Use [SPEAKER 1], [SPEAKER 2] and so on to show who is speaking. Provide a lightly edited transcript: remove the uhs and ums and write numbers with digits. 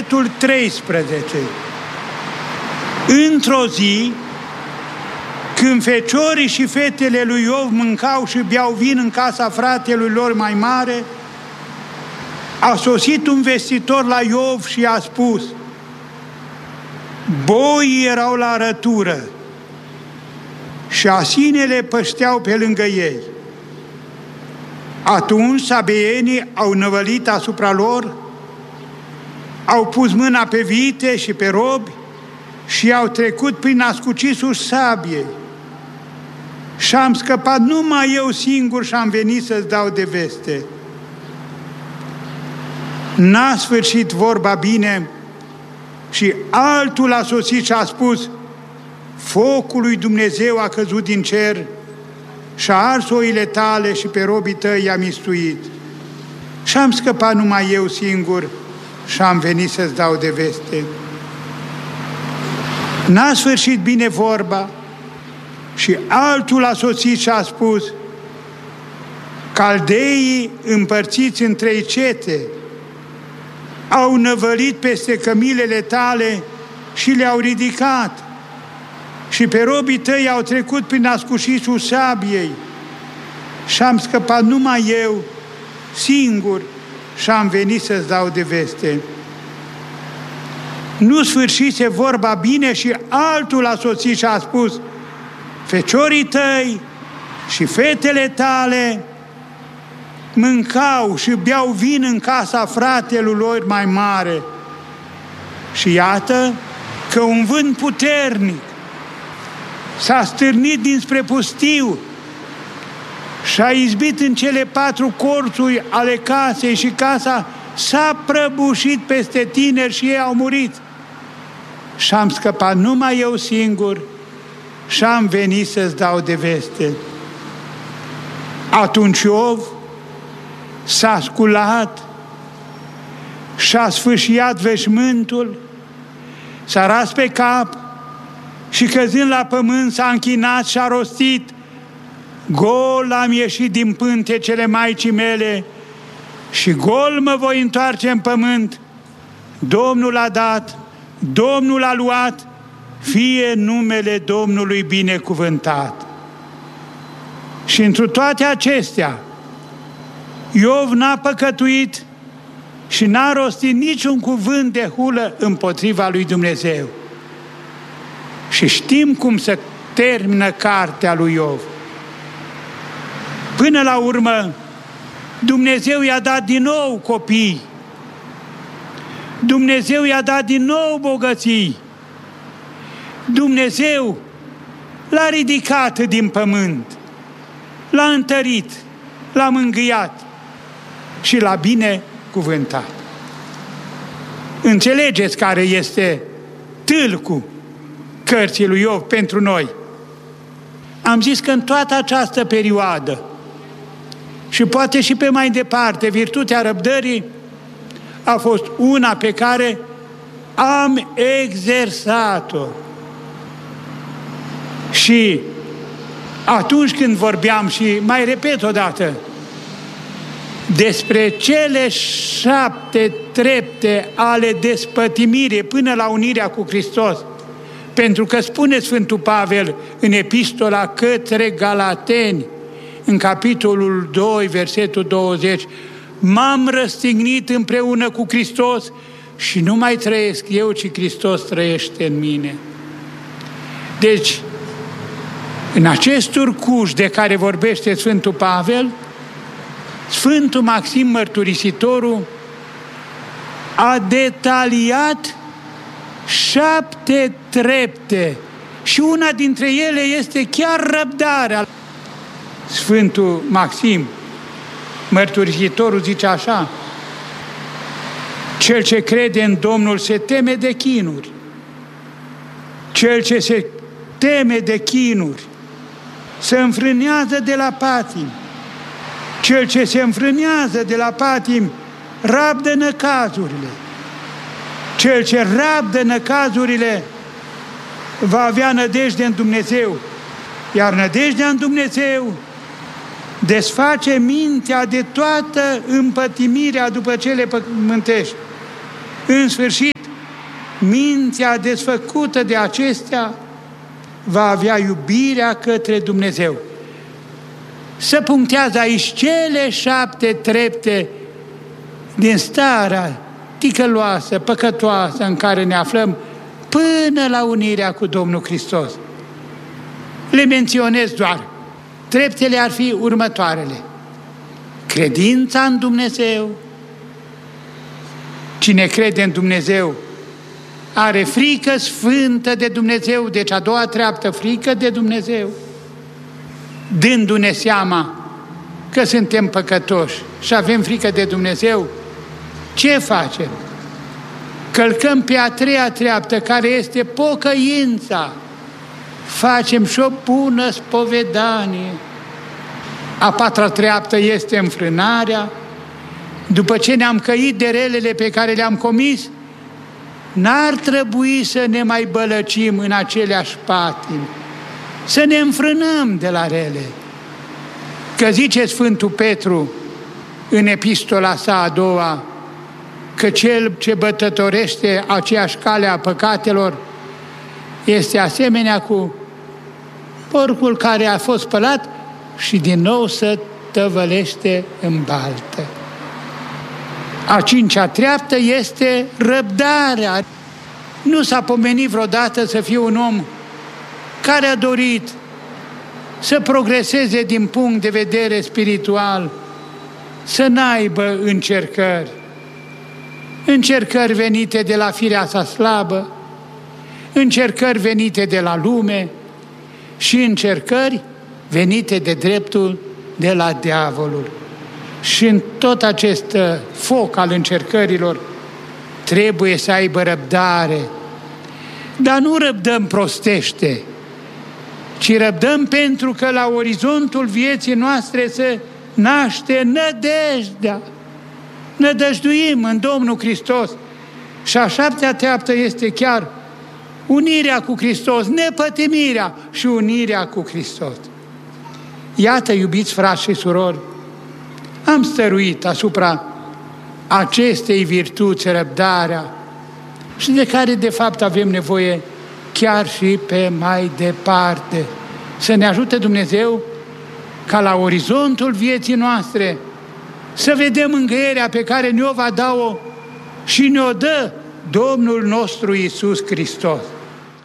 [SPEAKER 1] versetul 13. Într-o zi, când feciorii și fetele lui Iov mâncau și beau vin în casa fratelui lor mai mare, a sosit un vestitor la Iov și a spus: boii erau la arătură și asinele pășteau pe lângă ei. Atunci sabeienii au năvălit asupra lor, au pus mâna pe vite și pe robi și au trecut prin ascucisul sabiei. Și am scăpat numai eu singur și am venit să-ți dau de veste. N-a sfârșit vorba bine și altul a sosit și a spus: focul lui Dumnezeu a căzut din cer și a ars oile tale și pe robii tăi i-a mistuit. Și am scăpat numai eu singur și am venit să-ți dau de veste. N-a sfârșit bine vorba și altul a sosit și a spus: caldeii împărțiți în 3 cete au năvălit peste cămilele tale și le-au ridicat și pe robii tăi au trecut prin ascușisul sabiei și am scăpat numai eu singur și am venit să-ți dau de veste. Nu sfârșise vorba bine și altul a sosit și a spus: feciorii tăi și fetele tale mâncau și beau vin în casa fratelui lor mai mare. Și iată că un vânt puternic s-a stârnit dinspre pustiu și a izbit în cele 4 corțuri ale casei și casa s-a prăbușit peste tineri și ei au murit. Și am scăpat numai eu singur și am venit să-ți dau de veste. Atunci Iov s-a sculat și-a sfâșiat veșmântul, s-a ras pe cap și căzând la pământ s-a închinat și a rostit: gol am ieșit din pântecele maicii mele și gol mă voi întoarce în pământ. Domnul a dat, Domnul a luat, fie numele Domnului binecuvântat. Și întru toate acestea, Iov n-a păcătuit și n-a rostit niciun cuvânt de hulă împotriva lui Dumnezeu. Și știm cum se termină cartea lui Iov. Până la urmă, Dumnezeu i-a dat din nou copii. Dumnezeu i-a dat din nou bogății. Dumnezeu l-a ridicat din pământ, l-a întărit, l-a mângâiat și l-a binecuvântat. Înțelegeți care este tâlcul cărții lui Iov pentru noi. Am zis că în toată această perioadă și poate și pe mai departe, virtutea răbdării a fost una pe care am exersat-o. Și atunci când vorbeam, și mai repet odată, despre cele 7 trepte ale despătimirii până la unirea cu Hristos, pentru că spune Sfântul Pavel în epistola către Galateni, în capitolul 2, versetul 20, m-am răstignit împreună cu Hristos și nu mai trăiesc eu, ci Hristos trăiește în mine. Deci, în acest turcuș de care vorbește Sfântul Pavel, Sfântul Maxim Mărturisitorul a detaliat 7 trepte și una dintre ele este chiar răbdarea. Sfântul Maxim Mărturisitorul zice așa: cel ce crede în Domnul se teme de chinuri. Cel ce se teme de chinuri se înfrânează de la patimi. Cel ce se înfrânează de la patimi rabdă năcazurile. Cel ce rabdă năcazurile va avea nădejde în Dumnezeu, iar nădejdea în Dumnezeu desface mintea de toată împătimirea după cele pământești În sfârșit, mintea desfăcută de acestea va avea iubirea către Dumnezeu. Se punctează aici cele 7 trepte din starea ticăloasă, păcătoasă în care ne aflăm până la unirea cu Domnul Hristos. Le menționez doar. Treptele ar fi următoarele. Credința în Dumnezeu. Cine crede în Dumnezeu are frică sfântă de Dumnezeu, deci a doua treaptă, frică de Dumnezeu, dându-ne seama că suntem păcătoși și avem frică de Dumnezeu, ce facem? Călcăm pe a treia treaptă, care este pocăința. Facem și o bună spovedanie. A patra treaptă este înfrânarea. După ce ne-am căit de relele pe care le-am comis, n-ar trebui să ne mai bălăcim în aceleași patimi, să ne înfrânăm de la rele. Că zice Sfântul Petru în epistola sa a doua, că cel ce bătătorește aceeași cale a păcatelor este asemenea cu porcul care a fost spălat și din nou se tăvălește în baltă. A cincea treaptă este răbdarea. Nu s-a pomenit vreodată să fie un om care a dorit să progreseze din punct de vedere spiritual, să n-aibă încercări. Încercări venite de la firea sa slabă, încercări venite de la lume și încercări venite de dreptul de la diavolul. Și în tot acest foc al încercărilor trebuie să aibă răbdare. Dar nu răbdăm prostește, ci răbdăm pentru că la orizontul vieții noastre se naște nădejdea. Nădăjduim în Domnul Hristos. Și a șaptea treaptă este chiar unirea cu Hristos, nepătimirea și unirea cu Hristos. Iată, iubiți frați și surori, am stăruit asupra acestei virtuți, răbdarea, și de care de fapt avem nevoie chiar și pe mai departe. Să ne ajute Dumnezeu ca la orizontul vieții noastre să vedem mângâierea pe care ne-o va da-o și ne-o dă Domnul nostru Iisus Hristos.